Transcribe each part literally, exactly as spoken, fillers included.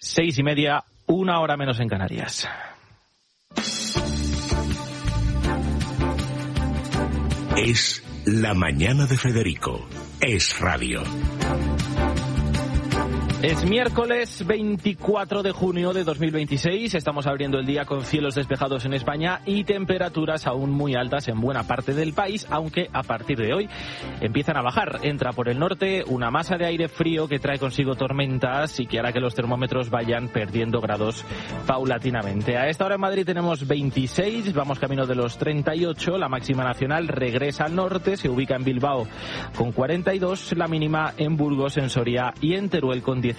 Seis y media, una hora menos en Canarias. Es la mañana de Federico. Es radio. Es miércoles veinticuatro de junio de dos mil veintiséis, estamos abriendo el día con cielos despejados en España y temperaturas aún muy altas en buena parte del país, aunque a partir de hoy empiezan a bajar. Entra por el norte una masa de aire frío que trae consigo tormentas y que hará que los termómetros vayan perdiendo grados paulatinamente. A esta hora en Madrid tenemos veintiséis, vamos camino de los treinta y ocho, la máxima nacional regresa al norte, se ubica en Bilbao con cuarenta y dos, la mínima en Burgos, en Soria y en Teruel con diecisiete.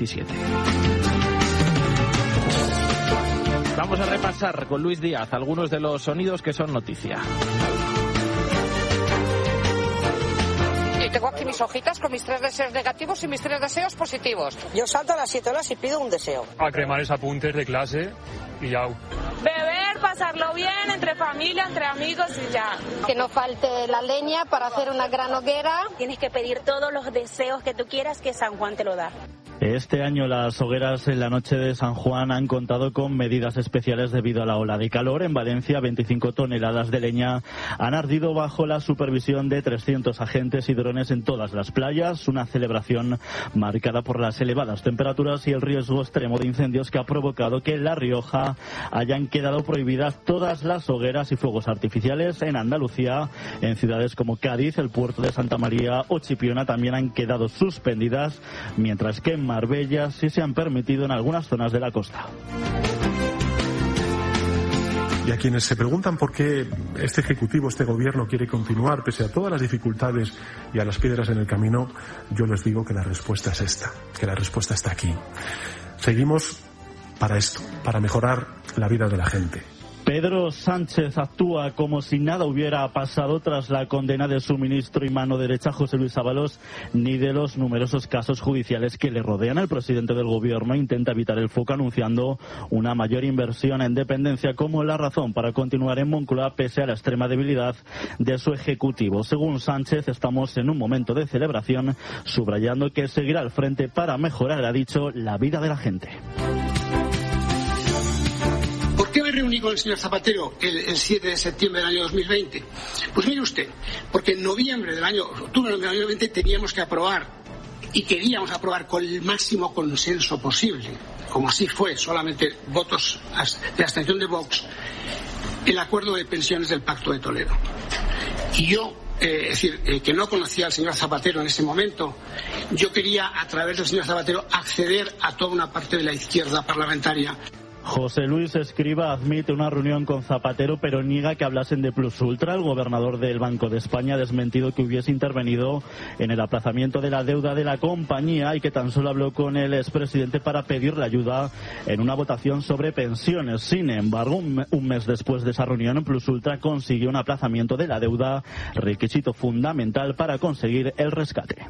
Vamos a repasar con Luis Díaz algunos de los sonidos que son noticia. Y tengo aquí mis hojitas con mis tres deseos negativos y mis tres deseos positivos. Yo salto a las siete horas y pido un deseo. A cremar apuntes de clase y ya. Beber, pasarlo bien, entre familia, entre amigos y ya. Que no falte la leña para hacer una gran hoguera. Tienes que pedir todos los deseos que tú quieras, que San Juan te lo da. Este año las hogueras en la noche de San Juan han contado con medidas especiales debido a la ola de calor. En Valencia, veinticinco toneladas de leña han ardido bajo la supervisión de trescientos agentes y drones en todas las playas. Una celebración marcada por las elevadas temperaturas y el riesgo extremo de incendios que ha provocado que en La Rioja hayan quedado prohibidas todas las hogueras y fuegos artificiales. En Andalucía, en ciudades como Cádiz, el puerto de Santa María o Chipiona también han quedado suspendidas, mientras que en Marbella sí se han permitido en algunas zonas de la costa. Y a quienes se preguntan por qué este Ejecutivo, este Gobierno quiere continuar pese a todas las dificultades y a las piedras en el camino, yo les digo que la respuesta es esta, que la respuesta está aquí. Seguimos para esto, para mejorar la vida de la gente. Pedro Sánchez actúa como si nada hubiera pasado tras la condena de su ministro y mano derecha José Luis Ábalos, ni de los numerosos casos judiciales que le rodean. El presidente del gobierno intenta evitar el foco anunciando una mayor inversión en dependencia como la razón para continuar en Moncloa pese a la extrema debilidad de su ejecutivo. Según Sánchez, estamos en un momento de celebración, subrayando que seguirá al frente para mejorar, ha dicho, la vida de la gente. ¿Por qué me reuní con el señor Zapatero el, el siete de septiembre del año dos mil veinte? Pues mire usted, porque en noviembre del año, octubre del año dos mil veinte teníamos que aprobar y queríamos aprobar con el máximo consenso posible, como así fue, solamente votos de abstención de Vox, el acuerdo de pensiones del Pacto de Toledo. Y yo, eh, es decir, eh, que no conocía al señor Zapatero en ese momento, yo quería, a través del señor Zapatero, acceder a toda una parte de la izquierda parlamentaria. José Luis Escrivá admite una reunión con Zapatero, pero niega que hablasen de Plus Ultra. El gobernador del Banco de España ha desmentido que hubiese intervenido en el aplazamiento de la deuda de la compañía y que tan solo habló con el expresidente para pedirle ayuda en una votación sobre pensiones. Sin embargo, un mes después de esa reunión, Plus Ultra consiguió un aplazamiento de la deuda, requisito fundamental para conseguir el rescate.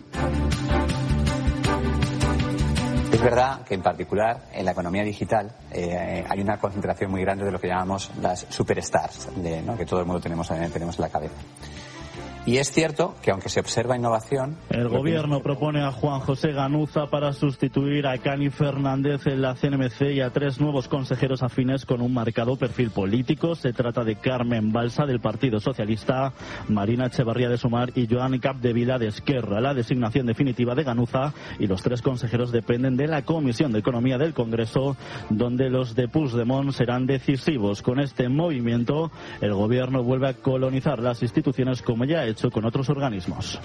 Es verdad que en particular en la economía digital eh, hay una concentración muy grande de lo que llamamos las superstars, de, ¿no? que todo el mundo tenemos, eh, tenemos en la cabeza. Y es cierto que aunque se observa innovación... El gobierno propone a Juan José Ganuza para sustituir a Cani Fernández en la C N M C y a tres nuevos consejeros afines con un marcado perfil político. Se trata de Carmen Balsa del Partido Socialista, Marina Echevarría de Sumar y Joan Capdevila de Esquerra. La designación definitiva de Ganuza y los tres consejeros dependen de la Comisión de Economía del Congreso, donde los de Puigdemont serán decisivos. Con este movimiento, el gobierno vuelve a colonizar las instituciones como ya ha hecho con otros organismos.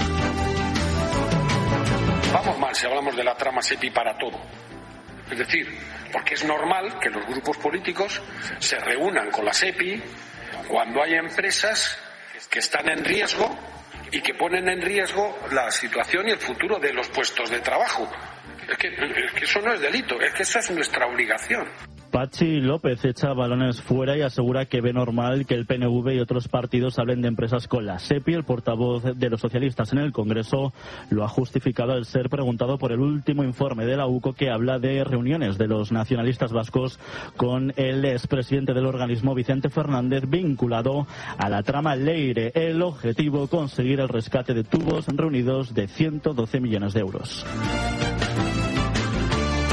Vamos mal si hablamos de la trama SEPI para todo. Es decir, porque es normal que los grupos políticos se reúnan con la SEPI cuando hay empresas que están en riesgo y que ponen en riesgo la situación y el futuro de los puestos de trabajo. Es que, es que eso no es delito, es que esa es nuestra obligación. Patxi López echa balones fuera y asegura que ve normal que el P N V y otros partidos hablen de empresas con la SEPI. El portavoz de los socialistas en el Congreso lo ha justificado al ser preguntado por el último informe de la U C O que habla de reuniones de los nacionalistas vascos con el expresidente del organismo, Vicente Fernández, vinculado a la trama Leire. El objetivo, conseguir el rescate de tubos reunidos de ciento doce millones de euros.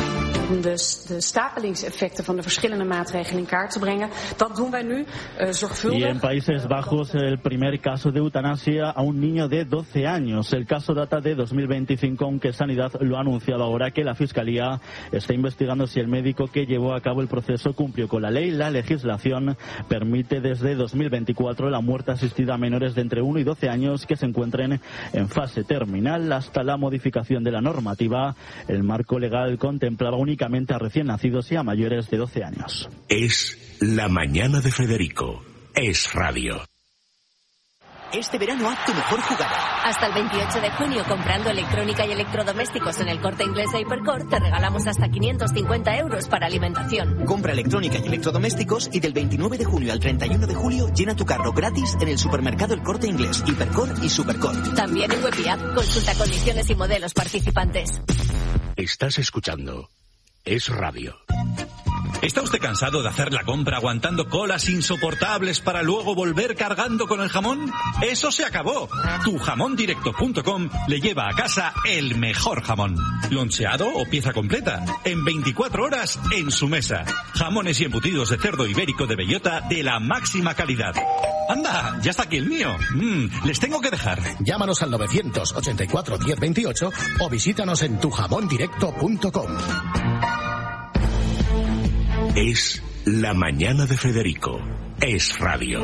om de, de stapelingseffecten van de verschillende maatregelen in kaart te brengen. Dat doen wij nu uh, zorgvuldig. Y en Países Bajos, el primer caso de eutanasia a un niño de doce años. El caso data de dos mil veinticinco, aunque Sanidad lo ha anunciado ahora que la Fiscalía está investigando si el médico que llevó a cabo el proceso cumplió con la ley. La legislación permite desde dos mil veinticuatro la muerte asistida a menores de entre uno y doce años que se encuentren en fase terminal. Hasta la modificación de la normativa, el marco legal contemplaba únicamente a recién nacidos y a mayores de doce años. Es La Mañana de Federico. Es radio. Este verano haz tu mejor jugada. Hasta el veintiocho de junio, comprando electrónica y electrodomésticos en el Corte Inglés de Hipercor, te regalamos hasta quinientos cincuenta euros para alimentación. Compra electrónica y electrodomésticos y del veintinueve de junio al treinta y uno de julio llena tu carro gratis en el supermercado El Corte Inglés, Hipercor y Supercor. También en web y app. Consulta condiciones y modelos participantes. Estás escuchando Es Radio. ¿Está usted cansado de hacer la compra aguantando colas insoportables para luego volver cargando con el jamón? ¡Eso se acabó! tu jamón directo punto com le lleva a casa el mejor jamón. Loncheado o pieza completa. En veinticuatro horas en su mesa. Jamones y embutidos de cerdo ibérico de bellota de la máxima calidad. ¡Anda! ¡Ya está aquí el mío! Mm, les tengo que dejar. Llámanos al novecientos ochenta y cuatro diez veintiocho o visítanos en tu jamón directo punto com. Es La Mañana de Federico. Es radio.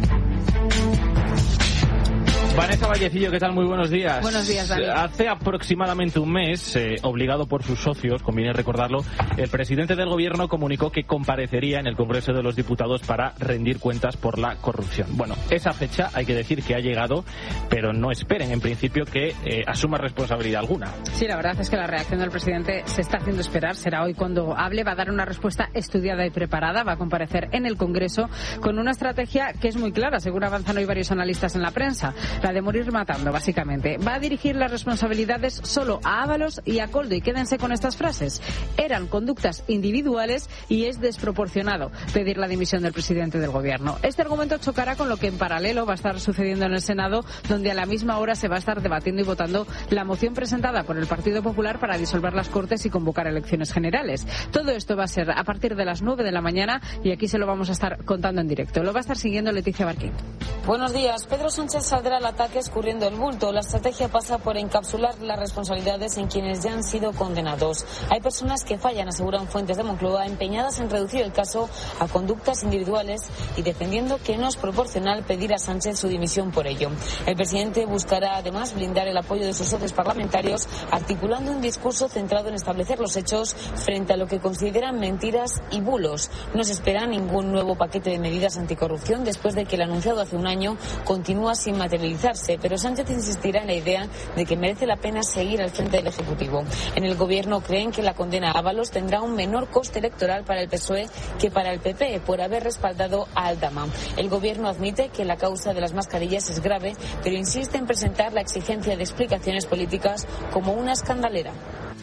Vanessa Vallecillo, ¿qué tal? Muy buenos días. Buenos días, Dani. Hace aproximadamente un mes, eh, obligado por sus socios, conviene recordarlo, el presidente del gobierno comunicó que comparecería en el Congreso de los Diputados para rendir cuentas por la corrupción. Bueno, esa fecha hay que decir que ha llegado, pero no esperen en principio que eh, asuma responsabilidad alguna. Sí, la verdad es que la reacción del presidente se está haciendo esperar. Será hoy cuando hable, va a dar una respuesta estudiada y preparada, va a comparecer en el Congreso con una estrategia que es muy clara, según avanzan hoy varios analistas en la prensa. La de morir matando, básicamente. Va a dirigir las responsabilidades solo a Ábalos y a Koldo. Y quédense con estas frases. Eran conductas individuales y es desproporcionado pedir la dimisión del presidente del gobierno. Este argumento chocará con lo que en paralelo va a estar sucediendo en el Senado, donde a la misma hora se va a estar debatiendo y votando la moción presentada por el Partido Popular para disolver las Cortes y convocar elecciones generales. Todo esto va a ser a partir de las nueve de la mañana y aquí se lo vamos a estar contando en directo. Lo va a estar siguiendo Leticia Barquín. Buenos días. Pedro Sánchez saldrá al ataque escurriendo el bulto. La estrategia pasa por encapsular las responsabilidades en quienes ya han sido condenados. Hay personas que fallan, aseguran fuentes de Moncloa, empeñadas en reducir el caso a conductas individuales y defendiendo que no es proporcional pedir a Sánchez su dimisión por ello. El presidente buscará además blindar el apoyo de sus socios parlamentarios, articulando un discurso centrado en establecer los hechos frente a lo que consideran mentiras y bulos. No se espera ningún nuevo paquete de medidas anticorrupción después de que el anunciado hace un año continúa sin materializarse, pero Sánchez insistirá en la idea de que merece la pena seguir al frente del Ejecutivo. En el Gobierno creen que la condena a Ábalos tendrá un menor coste electoral para el P S O E que para el P P por haber respaldado a Aldama. El Gobierno admite que la causa de las mascarillas es grave, pero insiste en presentar la exigencia de explicaciones políticas como una escandalera.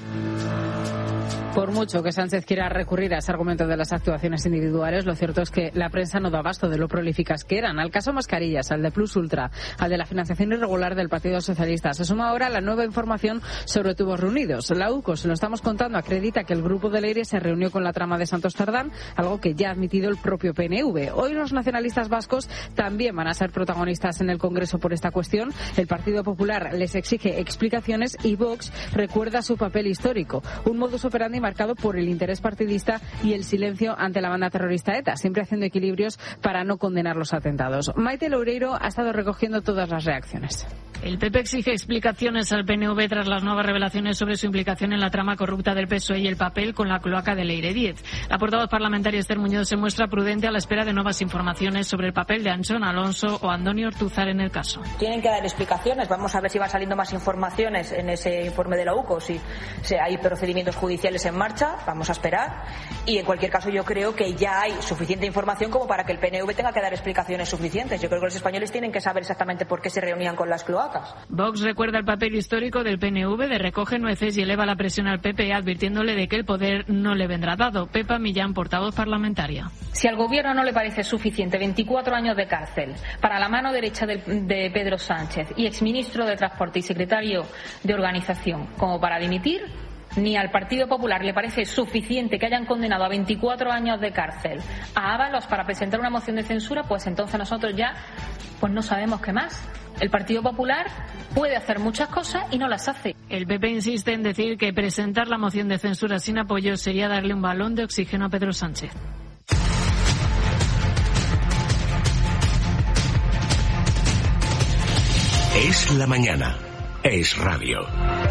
Por mucho que Sánchez quiera recurrir a ese argumento de las actuaciones individuales, lo cierto es que la prensa no da abasto de lo prolíficas que eran. Al caso Mascarillas, al de Plus Ultra, al de la financiación irregular del Partido Socialista, se suma ahora la nueva información sobre tubos reunidos. La U C O, se lo estamos contando, acredita que el grupo de Leire se reunió con la trama de Santos Tardán, algo que ya ha admitido el propio P N V. Hoy los nacionalistas vascos también van a ser protagonistas en el Congreso por esta cuestión. El Partido Popular les exige explicaciones y Vox recuerda su papel histórico. Un modus operandi marcado por el interés partidista y el silencio ante la banda terrorista ETA, siempre haciendo equilibrios para no condenar los atentados. Maite Loureiro ha estado recogiendo todas las reacciones. El P P exige explicaciones al P N V tras las nuevas revelaciones sobre su implicación en la trama corrupta del P S O E y el papel con la cloaca de Leire Díez. La portavoz parlamentaria Esther Muñoz se muestra prudente a la espera de nuevas informaciones sobre el papel de Anchón Alonso o Andoni Ortuzar en el caso. Tienen que dar explicaciones. Vamos a ver si van saliendo más informaciones en ese informe de la U C O, si, si hay procedimientos judiciales en marcha. Vamos a esperar. Y en cualquier caso yo creo que ya hay suficiente información como para que el P N V tenga que dar explicaciones suficientes. Yo creo que los españoles tienen que saber exactamente por qué se reunían con las cloacas. Vox recuerda el papel histórico del P N V de recoge nueces y eleva la presión al P P, advirtiéndole de que el poder no le vendrá dado. Pepa Millán, portavoz parlamentaria. Si al gobierno no le parece suficiente veinticuatro años de cárcel para la mano derecha de, de Pedro Sánchez y exministro de Transporte y secretario de Organización como para dimitir, ni al Partido Popular le parece suficiente que hayan condenado a veinticuatro años de cárcel a Ábalos para presentar una moción de censura, pues entonces nosotros ya pues no sabemos qué más. El Partido Popular puede hacer muchas cosas y no las hace. El P P insiste en decir que presentar la moción de censura sin apoyo sería darle un balón de oxígeno a Pedro Sánchez. Es la mañana. Es radio.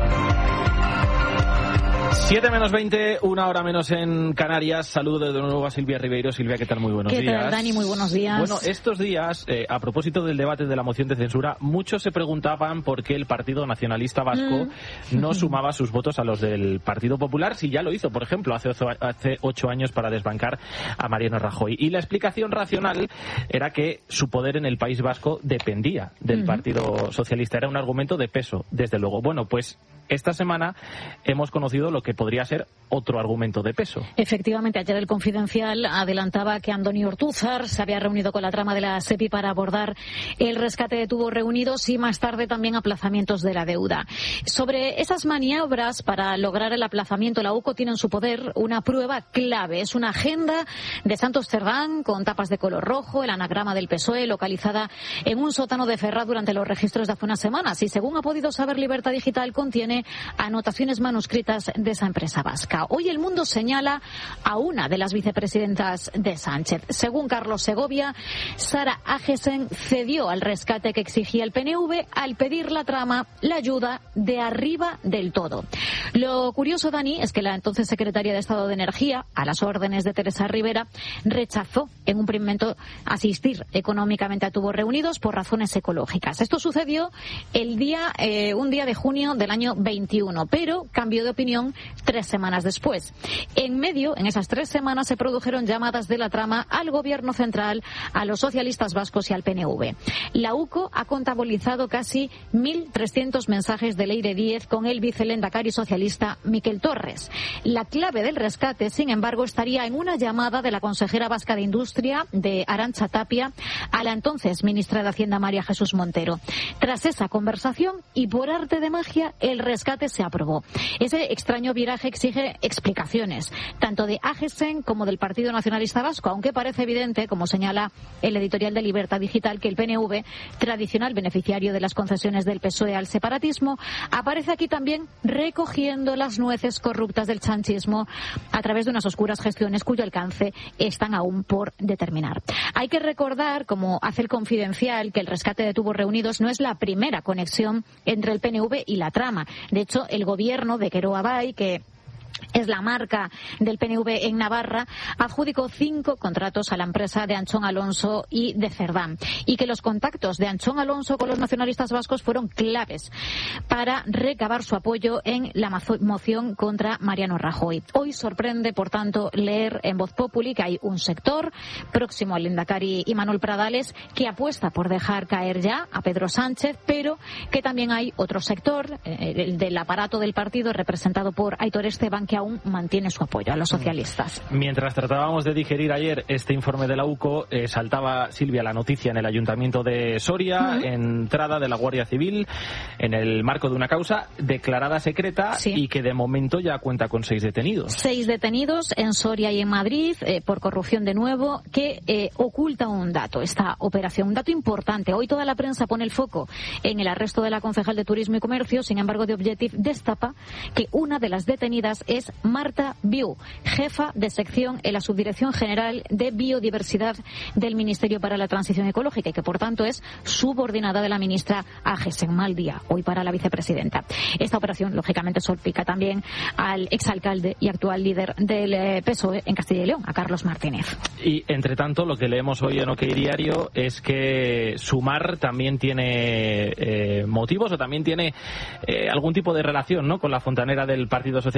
siete menos veinte, una hora menos en Canarias. Saludo de nuevo a Silvia Ribeiro. Silvia, ¿qué tal? Muy buenos días. días. ¿Qué tal, Dani? Muy buenos días. Bueno, estos días, eh, a propósito del debate de la moción de censura, muchos se preguntaban por qué el Partido Nacionalista Vasco mm. no sumaba sus votos a los del Partido Popular, si ya lo hizo, por ejemplo, hace ocho, hace ocho años para desbancar a Mariano Rajoy. Y la explicación racional era que su poder en el País Vasco dependía del mm. Partido Socialista. Era un argumento de peso, desde luego. Bueno, pues esta semana hemos conocido lo que podría ser otro argumento de peso. Efectivamente, ayer el Confidencial adelantaba que Andoni Ortúzar se había reunido con la trama de la SEPI para abordar el rescate de tubos reunidos y más tarde también aplazamientos de la deuda. Sobre esas maniobras para lograr el aplazamiento, la UCO tiene en su poder una prueba clave. Es una agenda de Santos Cerdán con tapas de color rojo, el anagrama del P S O E, localizada en un sótano de Ferraz durante los registros de hace unas semanas. Y según ha podido saber Libertad Digital, contiene anotaciones manuscritas de esa empresa vasca. Hoy El Mundo señala a una de las vicepresidentas de Sánchez. Según Carlos Segovia, Sara Agesen cedió al rescate que exigía el P N V al pedir la trama la ayuda de arriba del todo. Lo curioso, Dani, es que la entonces secretaria de Estado de Energía, a las órdenes de Teresa Rivera, rechazó en un primer momento asistir económicamente a tubos reunidos por razones ecológicas. Esto sucedió el día, eh, un día de junio del año veintiuno, pero cambió de opinión tres semanas después. En medio, en esas tres semanas, se produjeron llamadas de la trama al Gobierno central, a los socialistas vascos y al P N V. La UCO ha contabilizado casi mil trescientos mensajes de Leire Díez con el vicelendakari socialista Miquel Torres. La clave del rescate, sin embargo, estaría en una llamada de la consejera vasca de Industria, de Arantxa Tapia, a la entonces ministra de Hacienda, María Jesús Montero. Tras esa conversación, y por arte de magia, el rescate se aprobó. Ese extraño viraje exige explicaciones, tanto de Agesen como del Partido Nacionalista Vasco, aunque parece evidente, como señala el editorial de Libertad Digital, que el P N V, tradicional beneficiario de las concesiones del P S O E al separatismo, aparece aquí también recogiendo las nueces corruptas del chanchismo a través de unas oscuras gestiones cuyo alcance están aún por determinar. Hay que recordar, como hace el Confidencial, que el rescate de tubos reunidos no es la primera conexión entre el P N V y la trama. De hecho, el gobierno de Quero Abay, que es la marca del P N V en Navarra, adjudicó cinco contratos a la empresa de Anchón Alonso y de Cerdán, y que los contactos de Anchón Alonso con los nacionalistas vascos fueron claves para recabar su apoyo en la moción contra Mariano Rajoy. Hoy sorprende, por tanto, leer en Voz Populi que hay un sector próximo al lehendakari Imanol Pradales que apuesta por dejar caer ya a Pedro Sánchez, pero que también hay otro sector, el del aparato del partido, representado por Aitor Esteban, que aún mantiene su apoyo a los socialistas. Mientras tratábamos de digerir ayer este informe de la UCO, eh, saltaba, Silvia, la noticia en el Ayuntamiento de Soria, uh-huh. entrada de la Guardia Civil en el marco de una causa declarada secreta, sí. y que de momento ya cuenta con seis detenidos. Seis detenidos en Soria y en Madrid eh, por corrupción de nuevo, que eh, oculta un dato, esta operación, un dato importante. Hoy toda la prensa pone el foco en el arresto de la concejal de Turismo y Comercio. Sin embargo, The Objective destapa que una de las detenidas es Marta Biu, jefa de sección en la Subdirección General de Biodiversidad del Ministerio para la Transición Ecológica, y que por tanto es subordinada de la ministra Agesen. Mal día hoy para la vicepresidenta. Esta operación, lógicamente, salpica también al exalcalde y actual líder del eh, P S O E en Castilla y León, a Carlos Martínez. Y, entre tanto, lo que leemos hoy en OK Diario es que Sumar también tiene eh, motivos o también tiene eh, algún tipo de relación, ¿no?, con la fontanera del Partido Socialista. Parece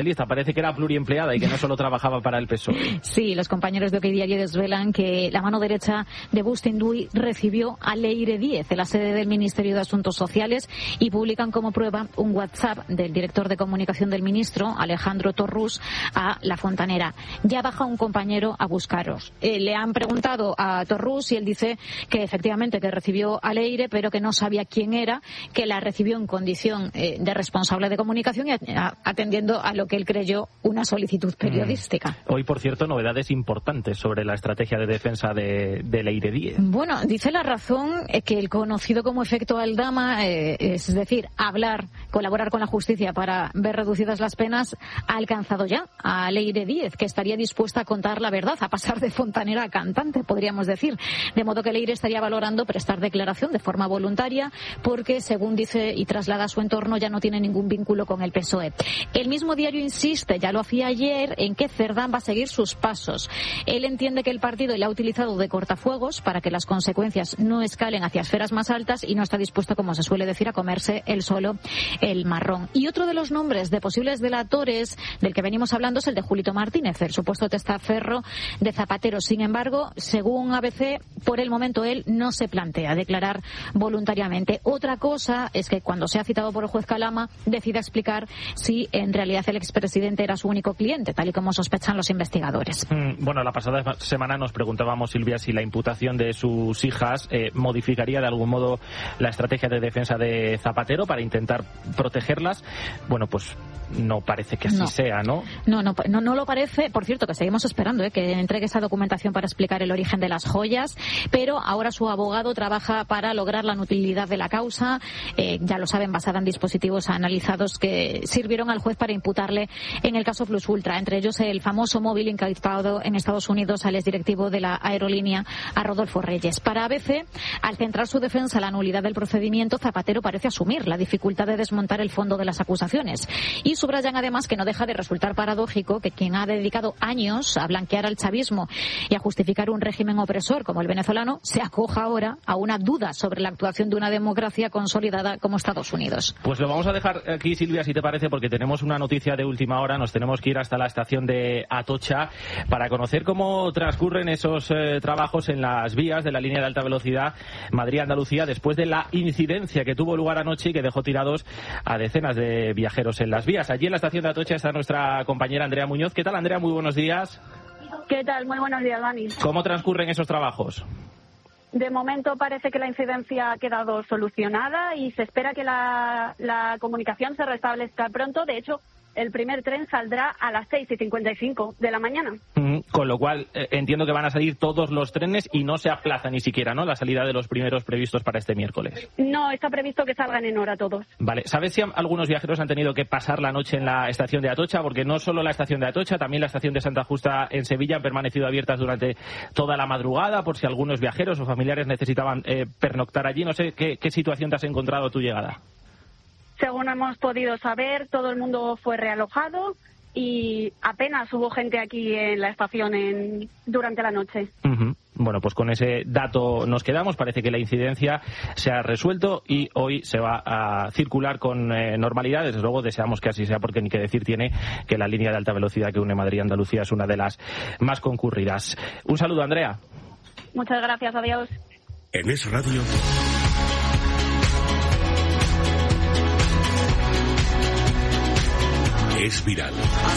parece que era pluriempleada y que no solo trabajaba para el P S O E. Sí, los compañeros de OK Diario desvelan que la mano derecha de Bustindui recibió a Leire Díez en la sede del Ministerio de Asuntos Sociales y publican como prueba un WhatsApp del director de comunicación del ministro, Alejandro Torrús, a La Fontanera. Ya baja un compañero a buscaros. Eh, le han preguntado a Torrús y él dice que efectivamente que recibió a Leire, pero que no sabía quién era, que la recibió en condición eh, de responsable de comunicación y a, atendiendo a lo que él creyó una solicitud periodística. Mm. Hoy, por cierto, novedades importantes sobre la estrategia de defensa de, de Leire Díez. Bueno, dice La Razón eh, que el conocido como efecto Aldama, eh, es decir, hablar, colaborar con la justicia para ver reducidas las penas, ha alcanzado ya a Leire Díez, que estaría dispuesta a contar la verdad, a pasar de fontanera a cantante, podríamos decir. De modo que Leire estaría valorando prestar declaración de forma voluntaria porque, según dice y traslada a su entorno, ya no tiene ningún vínculo con el P S O E. El mismo diario insiste, ya lo hacía ayer, en que Cerdán va a seguir sus pasos. Él entiende que el partido le ha utilizado de cortafuegos para que las consecuencias no escalen hacia esferas más altas y no está dispuesto, como se suele decir, a comerse él solo el marrón. Y otro de los nombres de posibles delatores del que venimos hablando es el de Julito Martínez, el supuesto testaferro de Zapatero. Sin embargo, según A B C, por el momento él no se plantea declarar voluntariamente. Otra cosa es que cuando sea citado por el juez Calama decida explicar si en realidad el expresidente era su único cliente, tal y como sospechan los investigadores. Mm, bueno, la pasada semana nos preguntábamos, Silvia, si la imputación de sus hijas eh, modificaría de algún modo la estrategia de defensa de Zapatero para intentar protegerlas. Bueno, pues no parece que así no. sea, ¿no? No, no, no, no lo parece. Por cierto, que seguimos esperando ¿eh? que entregue esa documentación para explicar el origen de las joyas, pero ahora su abogado trabaja para lograr la nutilidad de la causa, eh, ya lo saben, basada en dispositivos analizados que sirvieron al juez para imputarle en el caso Plus Ultra, entre ellos el famoso móvil incautado en Estados Unidos al exdirectivo de la aerolínea, a Rodolfo Reyes. Para A B C, al centrar su defensa en la nulidad del procedimiento, Zapatero parece asumir la dificultad de desmontar el fondo de las acusaciones. Y subrayan además que no deja de resultar paradójico que quien ha dedicado años a blanquear al chavismo y a justificar un régimen opresor como el venezolano se acoja ahora a una duda sobre la actuación de una democracia consolidada como Estados Unidos. Pues lo vamos a dejar aquí, Silvia, si te parece, porque tenemos una noticia de última hora. Nos tenemos que ir hasta la estación de Atocha para conocer cómo transcurren esos eh, trabajos en las vías de la línea de alta velocidad Madrid-Andalucía después de la incidencia que tuvo lugar anoche y que dejó tirados a decenas de viajeros en las vías. Allí en la estación de Atocha está nuestra compañera Andrea Muñoz. ¿Qué tal, Andrea? Muy buenos días. ¿Qué tal? Muy buenos días, Dani. ¿Cómo transcurren esos trabajos? De momento parece que la incidencia ha quedado solucionada y se espera que la, la comunicación se restablezca pronto. De hecho, el primer tren saldrá a las seis y cincuenta y cinco de la mañana. Mm, con lo cual, eh, entiendo que van a salir todos los trenes y no se aplaza ni siquiera, ¿no?, la salida de los primeros previstos para este miércoles. No, está previsto que salgan en hora todos. Vale. ¿Sabes si algunos viajeros han tenido que pasar la noche en la estación de Atocha? Porque no solo la estación de Atocha, también la estación de Santa Justa en Sevilla han permanecido abiertas durante toda la madrugada por si algunos viajeros o familiares necesitaban eh, pernoctar allí. No sé qué, qué situación te has encontrado a tu llegada. Según hemos podido saber, todo el mundo fue realojado y apenas hubo gente aquí en la estación en, durante la noche. Uh-huh. Bueno, pues con ese dato nos quedamos. Parece que la incidencia se ha resuelto y hoy se va a circular con eh, normalidad. Desde luego deseamos que así sea, porque ni que decir tiene que la línea de alta velocidad que une Madrid y Andalucía es una de las más concurridas. Un saludo, Andrea. Muchas gracias, adiós. En Es Radio. Es viral.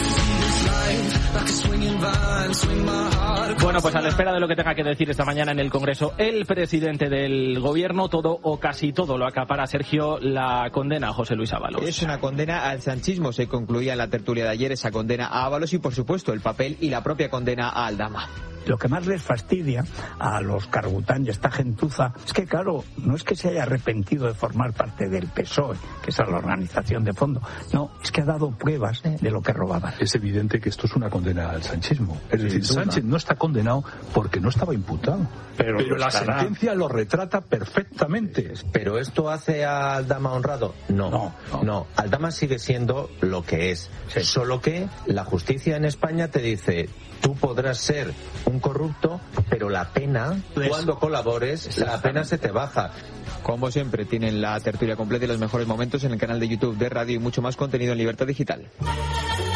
Bueno, pues a la espera de lo que tenga que decir esta mañana en el Congreso el presidente del Gobierno, todo o casi todo lo acapara, Sergio, la condena a José Luis Ábalos. Es una condena al sanchismo. Se concluía en la tertulia de ayer esa condena a Ábalos y, por supuesto, el papel y la propia condena a Aldama. Lo que más les fastidia a los Cargután y esta gentuza es que, claro, no es que se haya arrepentido de formar parte del P S O E, que es la organización de fondo. No, es que ha dado pruebas de lo que robaba. Es evidente que esto es una condena al sanchismo. Es decir, Sánchez no está condenado porque no estaba imputado. Pero, Pero la estará. sentencia lo retrata perfectamente. ¿Pero esto hace a Aldama honrado? No, no. no. no. Aldama sigue siendo lo que es. Sí. Solo que la justicia en España te dice, tú podrás ser un corrupto, pero la pena, pues, cuando colabores, la pena se te baja. Como siempre, tienen la tertulia completa y los mejores momentos en el canal de YouTube de Radio y mucho más contenido en Libertad Digital.